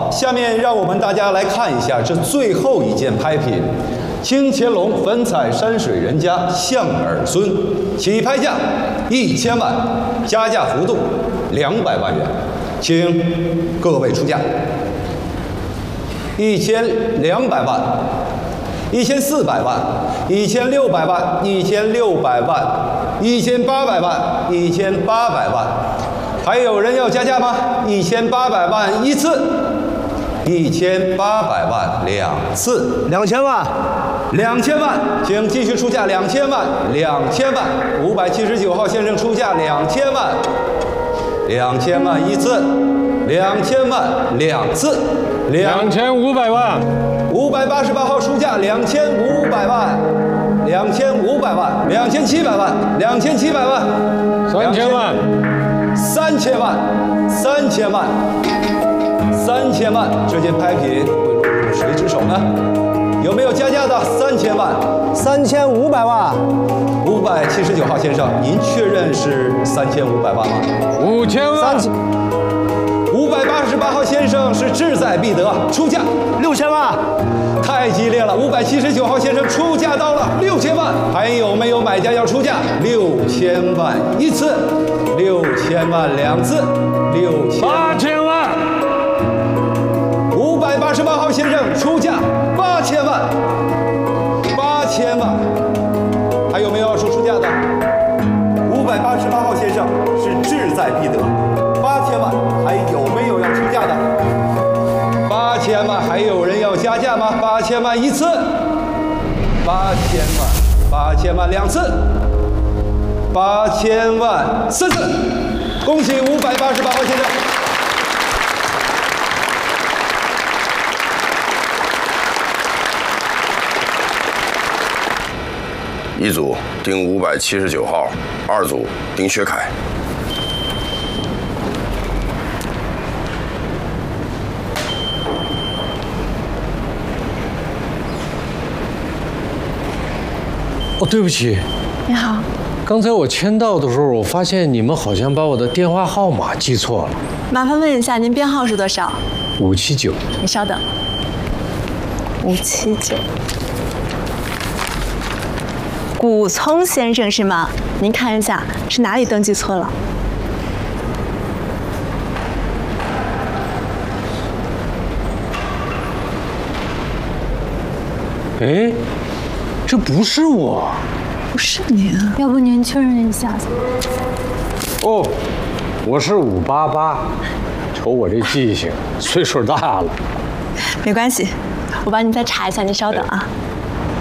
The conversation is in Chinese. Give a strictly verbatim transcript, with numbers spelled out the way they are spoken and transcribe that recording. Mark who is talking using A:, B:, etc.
A: 好，下面让我们大家来看一下这最后一件拍品。 清乾隆粉彩山水人家象儿孙，起拍价一千万，加价幅度两百万元，请各位出价。一千两百万，一千四百万，一千六百万，一千六百万，一千八百万，一千八百万。还有人要加价吗？一千八百万一次，一千八百万两次，
B: 两千万。
A: 两千万，请继续出价两千万，两千万，五百七十九号先生出价两千万，两千万一次，两千万两次，
C: 两千五百万，
A: 五百八十八号出价两千五百万，两千五百万，两千七百万，两千七百万，
C: 三千万，
A: 三千万，三千万，三千万，这件拍品会落入谁之手呢？ 有没有加价的？三千万，
B: 三千五百万，
A: 五百七十九号先生，您确认是三千五百万吗？
C: 五千万，
A: 五百八十八号先生是志在必得，出价
B: 六千万，
A: 太激烈了！五百七十九号先生出价到了六千万，还有没有买家要出价？六千万一次，六千万两次，六千
C: 八千万，
A: 五百八十八号先生出价。 八千万，八千万，还有没有要说出价的？五百八十八号先生是志在必得，八千万，还有没有要出价的？八千万，还有人要加价吗？八千万一次，八千万，八千万两次，八千万三次，恭喜五百八十八号先生。
D: 一组定五百七十九号，二组定薛凯。
C: 哦，对不起，
E: 你好。
C: 刚才我签到的时候，我发现你们好像把我的电话号码记错了。
E: 麻烦问一下，您编号是多少？
C: 五七九。
E: 你稍等。五七九。 古聪先生是吗？您看一下是哪里登记错了？
C: 哎，这不是我，
E: 不是你啊？
F: 要不您确认一下？
C: 哦，我是五八八，瞅我这记性，岁数大了。
E: 没关系，我帮您再查一下，您稍等啊。哎